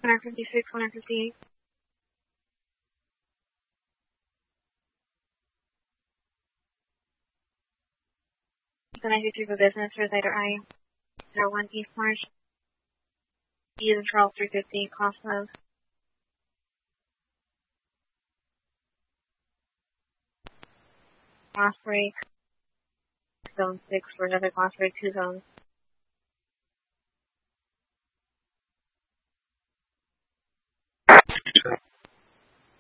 156, 158. 93 for business, Rosider I-01 East Marsh. E is in Charles 350, Cosmos. Glass break. Zone 6 for another glass break, 2 zones.